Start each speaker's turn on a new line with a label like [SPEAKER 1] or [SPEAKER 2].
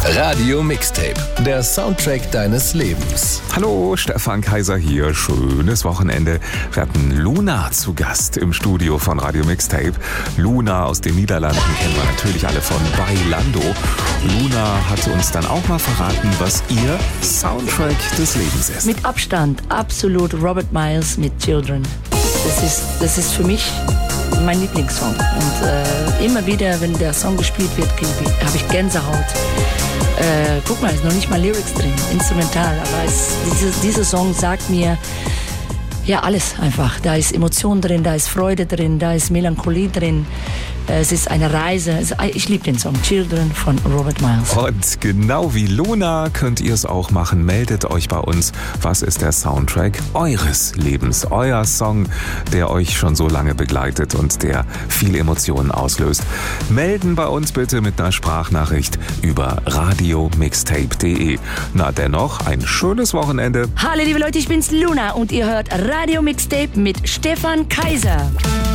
[SPEAKER 1] Radio Mixtape, der Soundtrack deines Lebens.
[SPEAKER 2] Hallo, Stefan Kaiser hier. Schönes Wochenende. Wir hatten Luna zu Gast im Studio von Radio Mixtape. Luna aus den Niederlanden kennen wir natürlich alle von Bailando. Luna hatte uns dann auch mal verraten, was ihr Soundtrack des Lebens ist.
[SPEAKER 3] Mit Abstand absolut Robert Miles mit Children. Das ist für mich mein Lieblingssong. Und immer wieder, wenn der Song gespielt wird, habe ich Gänsehaut. Guck mal, ist noch nicht mal Lyrics drin, instrumental, aber dieser Song sagt mir ja alles einfach. Da ist Emotion drin, da ist Freude drin, da ist Melancholie drin. Es ist eine Reise. Ich liebe den Song Children von Robert Miles.
[SPEAKER 2] Und genau wie Luna könnt ihr es auch machen. Meldet euch bei uns. Was ist der Soundtrack eures Lebens? Euer Song, der euch schon so lange begleitet und der viele Emotionen auslöst. Melden bei uns bitte mit einer Sprachnachricht über radiomixtape.de. Na dennoch, ein schönes Wochenende.
[SPEAKER 3] Hallo liebe Leute, ich bin's Luna und ihr hört Radio Mixtape mit Stefan Kaiser.